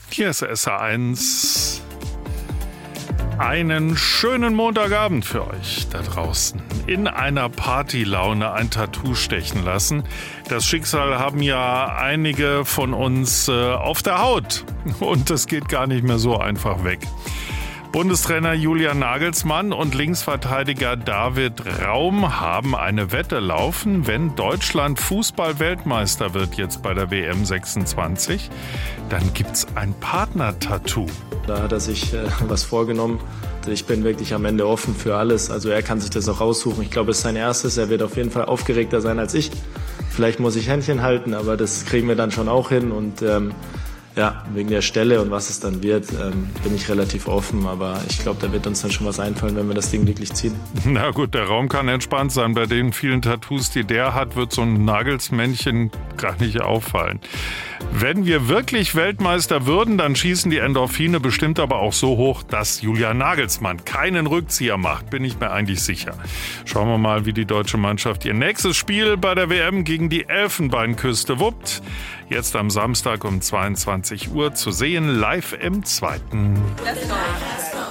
Hier ist SR1. Einen schönen Montagabend für euch da draußen. In einer Partylaune ein Tattoo stechen lassen. Das Schicksal haben ja einige von uns auf der Haut. Und das geht gar nicht mehr so einfach weg. Bundestrainer Julian Nagelsmann und Linksverteidiger David Raum haben eine Wette laufen, wenn Deutschland Fußball-Weltmeister wird jetzt bei der WM 26, dann gibt's ein Partner-Tattoo. Da hat er sich was vorgenommen. Ich bin wirklich am Ende offen für alles. Also er kann sich das auch aussuchen. Ich glaube, es ist sein erstes. Er wird auf jeden Fall aufgeregter sein als ich. Vielleicht muss ich Händchen halten, aber das kriegen wir dann schon auch hin. Und wegen der Stelle und was es dann wird, bin ich relativ offen. Aber ich glaube, da wird uns dann schon was einfallen, wenn wir das Ding wirklich ziehen. Na gut, der Raum kann entspannt sein. Bei den vielen Tattoos, die der hat, wird so ein Nagelsmännchen gar nicht auffallen. Wenn wir wirklich Weltmeister würden, dann schießen die Endorphine bestimmt aber auch so hoch, dass Julian Nagelsmann keinen Rückzieher macht, bin ich mir eigentlich sicher. Schauen wir mal, wie die deutsche Mannschaft ihr nächstes Spiel bei der WM gegen die Elfenbeinküste wuppt. Jetzt am Samstag um 22 Uhr zu sehen, live im Zweiten. Let's go.